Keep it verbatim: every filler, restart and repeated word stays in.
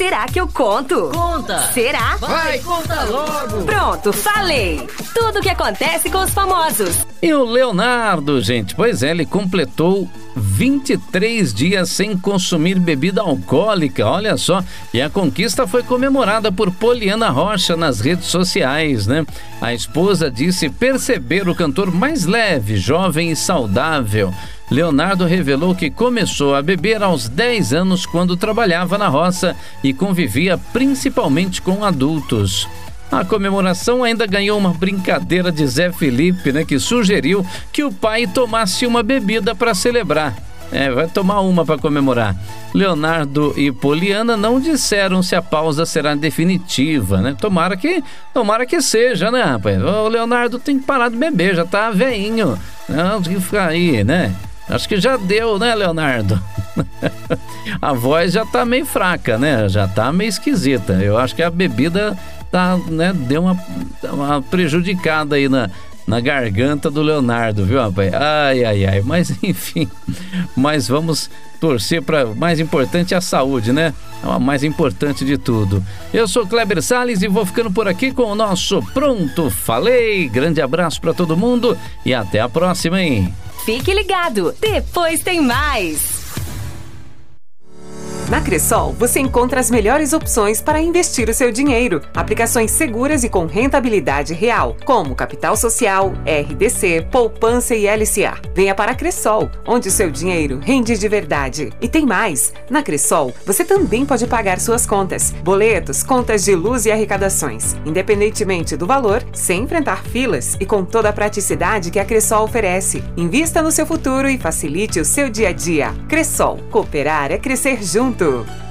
Será que eu conto? Conta! Será? Vai, conta logo! Pronto, falei! Tudo o que acontece com os famosos. E o Leonardo, gente, pois é, ele completou vinte e três dias sem consumir bebida alcoólica, olha só. E a conquista foi comemorada por Poliana Rocha nas redes sociais, né? A esposa disse perceber o cantor mais leve, jovem e saudável. Leonardo revelou que começou a beber aos dez anos quando trabalhava na roça e convivia principalmente com adultos. A comemoração ainda ganhou uma brincadeira de Zé Felipe, né, que sugeriu que o pai tomasse uma bebida para celebrar. É, vai tomar uma para comemorar. Leonardo e Poliana não disseram se a pausa será definitiva, né? Tomara que, tomara que seja, né, rapaz? O Leonardo tem que parar de beber, já tá veinho. Não, tem que ficar aí, né? Acho que já deu, né, Leonardo? A voz já tá meio fraca, né? Já tá meio esquisita. Eu acho que a bebida tá, né, deu uma, uma prejudicada aí na, na garganta do Leonardo, viu, rapaz? Ai, ai, ai. Mas, enfim, mas vamos torcer para o mais importante é a saúde, né? É o mais importante de tudo. Eu sou Kleber Salles e vou ficando por aqui com o nosso Pronto Falei. Grande abraço para todo mundo e até a próxima, hein? Fique ligado, depois tem mais. Na Cressol, você encontra as melhores opções para investir o seu dinheiro. Aplicações seguras e com rentabilidade real, como Capital Social, R D C, Poupança e L C A. Venha para a Cressol, onde o seu dinheiro rende de verdade. E tem mais! Na Cressol, você também pode pagar suas contas, boletos, contas de luz e arrecadações, independentemente do valor, sem enfrentar filas e com toda a praticidade que a Cressol oferece. Invista no seu futuro e facilite o seu dia a dia. Cressol, cooperar é crescer junto.